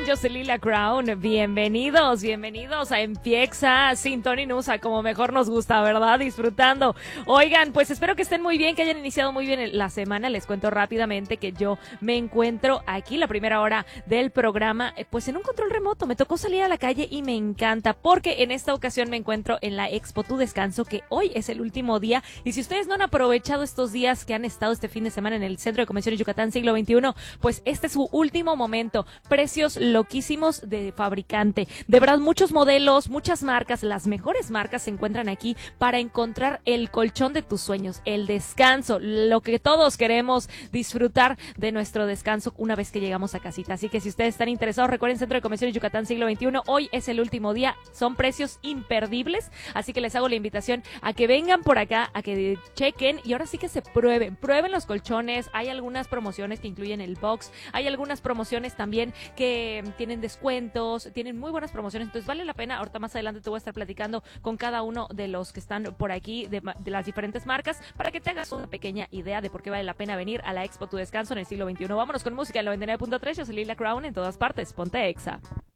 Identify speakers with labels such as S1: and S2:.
S1: Yo soy Lila Crown. Bienvenidos a Empiexa sin Tony Nusa, como mejor nos gusta, ¿verdad? Disfrutando. Oigan, pues espero que estén muy bien, que hayan iniciado muy bien la semana. Les cuento rápidamente que yo me encuentro aquí la primera hora del programa, pues en un control remoto. Me tocó salir a la calle y me encanta, porque en esta ocasión me encuentro en la Expo Tu Descanso, que hoy es el último día. Y si ustedes no han aprovechado estos días que han estado este fin de semana en el Centro de Convenciones Yucatán Siglo XXI, pues este es su último momento. Precios loquísimos de fabricante. De verdad, muchos modelos, muchas marcas, las mejores marcas se encuentran aquí para encontrar el colchón de tus sueños, el descanso, lo que todos queremos, disfrutar de nuestro descanso una vez que llegamos a casita. Así que si ustedes están interesados, recuerden Centro de Convenciones Yucatán Siglo XXI, hoy es el último día, son precios imperdibles, así que les hago la invitación a que vengan por acá, a que chequen y ahora sí que se prueben los colchones. Hay algunas promociones que incluyen el box, hay algunas promociones también que tienen descuentos, tienen muy buenas promociones, entonces vale la pena. Ahorita más adelante te voy a estar platicando con cada uno de los que están por aquí, de las diferentes marcas, para que te hagas una pequeña idea de por qué vale la pena venir a la Expo Tu Descanso en el siglo XXI. Vámonos con música en 99.3, yo soy Lila Crown, en todas partes, ponte Exa.